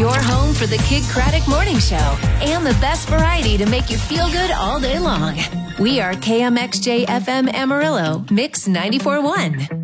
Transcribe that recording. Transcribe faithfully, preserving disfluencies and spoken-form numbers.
your home for the Kidd Kraddick Morning Show and the best variety to make you feel good all day long. We are K M X J F M Amarillo, Mix ninety-four point one.